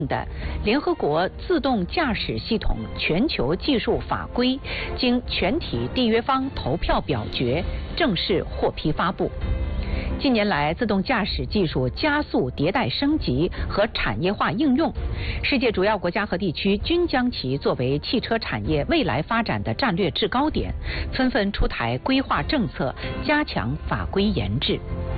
的联合国自动驾驶系统全球技术法规经全体缔约方投票表决，正式获批发布。近年来，自动驾驶技术加速迭代升级和产业化应用，世界主要国家和地区均将其作为汽车产业未来发展的战略制高点，纷纷出台规划政策，加强法规研制。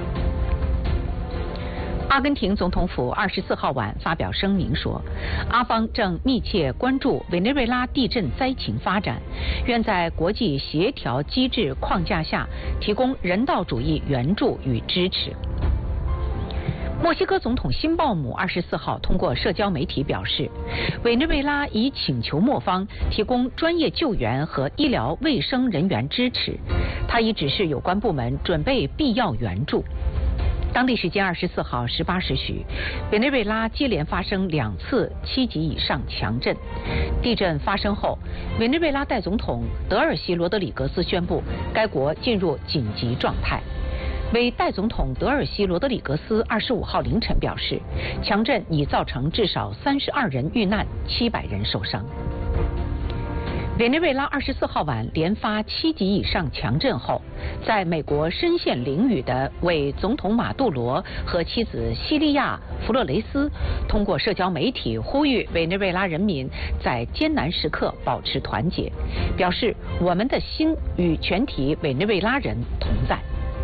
阿根廷总统府24号晚发表声明说，阿方正密切关注委内瑞拉地震灾情发展，愿在国际协调机制框架下提供人道主义援助与支持。墨西哥总统辛鲍姆24号通过社交媒体表示，委内瑞拉已请求墨方提供专业救援和医疗卫生人员支持，他已指示有关部门准备必要援助。当地时间24号18时许，委内瑞拉接连发生2次7级以上强震。地震发生后，委内瑞拉代总统德尔西罗德里格斯宣布该国进入紧急状态。委代总统德尔西罗德里格斯25号凌晨表示，强震已造成至少32人遇难，700人受伤。委内瑞拉24号晚连发7级以上强震后，在美国深陷囹圄的委总统马杜罗和妻子西利亚·弗洛雷斯通过社交媒体呼吁委内瑞拉人民在艰难时刻保持团结，表示我们的心与全体委内瑞拉人同在。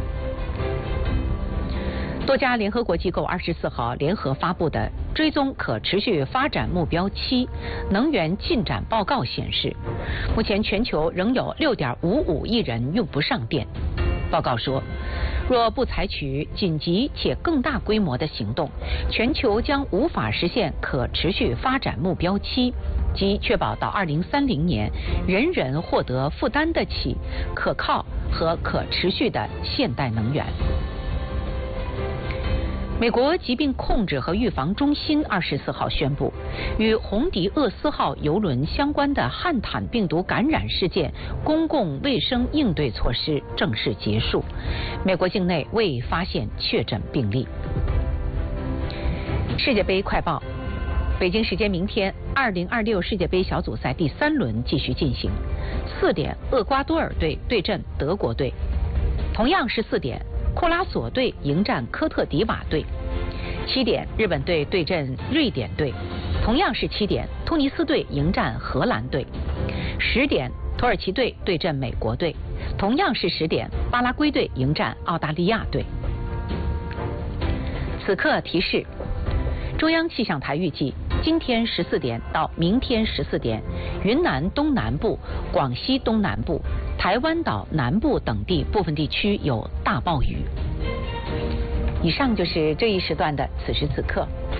多家联合国机构24号联合发布的追踪可持续发展目标7能源进展报告显示，目前全球仍有6.55亿人用不上电。报告说，若不采取紧急且更大规模的行动，全球将无法实现可持续发展目标7，即确保到2030年人人获得负担得起、可靠和可持续的现代能源。美国疾病控制和预防中心24号宣布，与红迪厄斯号邮轮相关的汉坦病毒感染事件公共卫生应对措施正式结束。美国境内未发现确诊病例。世界杯快报：北京时间明天，2026世界杯小组赛第3轮继续进行。4点，厄瓜多尔队对阵德国队；同样是4点。库拉索队迎战科特迪瓦队。7点，日本队对阵瑞典队，同样是7点，突尼斯队迎战荷兰队。10点，土耳其队对阵美国队，同样是10点，巴拉圭队迎战澳大利亚队。此刻提示：中央气象台预计，今天14点到明天14点，云南东南部、广西东南部、台湾岛南部等地部分地区有大暴雨。以上就是这一时段的此时此刻。